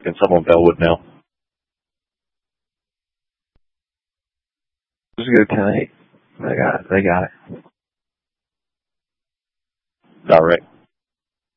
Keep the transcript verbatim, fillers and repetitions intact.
Can someone Bellwood now? Just go ten eight. They got it. They got it. Direct.